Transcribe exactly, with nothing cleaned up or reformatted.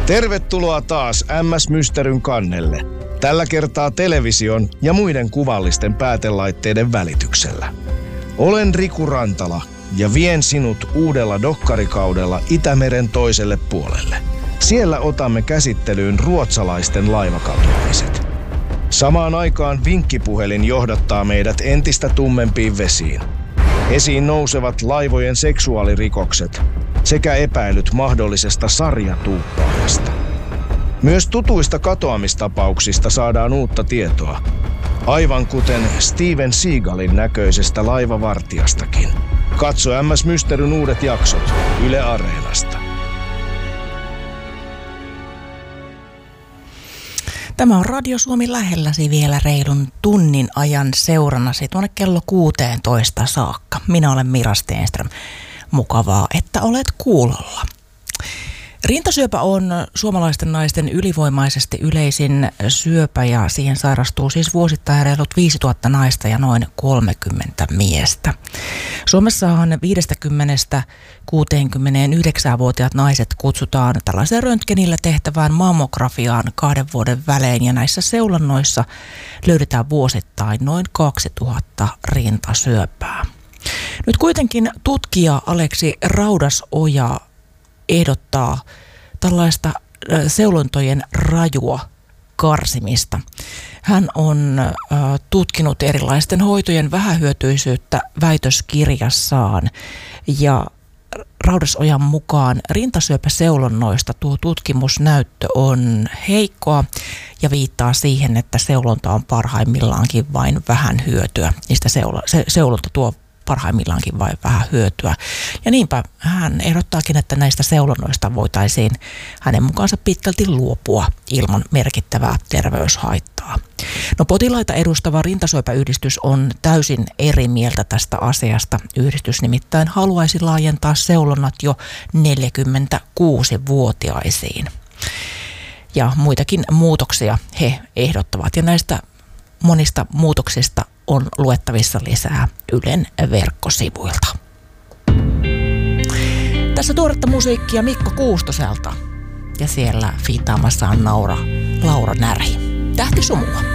Tervetuloa taas M S Mysteryn kannelle. Tällä kertaa television ja muiden kuvallisten päätelaitteiden välityksellä. Olen Riku Rantala ja vien sinut uudella dokkarikaudella Itämeren toiselle puolelle. Siellä otamme käsittelyyn ruotsalaisten laivakatoamiset. Samaan aikaan vinkkipuhelin johdattaa meidät entistä tummempiin vesiin. Esiin nousevat laivojen seksuaalirikokset sekä epäilyt mahdollisesta sarjatuuppaajasta. Myös tutuista katoamistapauksista saadaan uutta tietoa, aivan kuten Steven Seagalin näköisestä laivavartijastakin. Katso M S Mysteryn uudet jaksot Yle Areenasta. Tämä on Radio Suomi lähelläsi vielä reilun tunnin ajan seurannasi tuonne kello kuusitoista saakka. Minä olen Mira Stenström. Mukavaa, että olet kuulolla. Rintasyöpä on suomalaisten naisten ylivoimaisesti yleisin syöpä ja siihen sairastuu siis vuosittain reilut viisituhatta naista ja noin kolmekymmentä miestä. Suomessahan viisikymmentä kuusikymmentäyhdeksän-vuotiaat naiset kutsutaan tällaiseen röntgenillä tehtävään mammografiaan kahden vuoden välein ja näissä seulannoissa löydetään vuosittain noin kaksituhatta rintasyöpää. Nyt kuitenkin tutkija Aleksi Raudasoja ehdottaa tällaista seulontojen rajua karsimista. Hän on äh, tutkinut erilaisten hoitojen vähähyötyisyyttä väitöskirjassaan ja Raudasojan mukaan rintasyöpäseulonnoista tuo tutkimusnäyttö on heikkoa ja viittaa siihen, että seulonta on parhaimmillaankin vain vähän hyötyä. Niistä seula, se, seulonta tuo parhaimmillaankin vain vähän hyötyä. Ja niinpä hän ehdottaakin, että näistä seulonnoista voitaisiin hänen mukaansa pitkälti luopua ilman merkittävää terveyshaittaa. No potilaita edustava rintasyöpäyhdistys on täysin eri mieltä tästä asiasta. Yhdistys nimittäin haluaisi laajentaa seulonnat jo neljäkymmentäkuusi-vuotiaisiin. Ja muitakin muutoksia he ehdottavat. Ja näistä monista muutoksista on luettavissa lisää Ylen verkkosivuilta. Tässä tuoretta musiikkia Mikko Kuustoselta ja siellä fiittaamassa on Naura, Laura Närhi. Tähti sumua.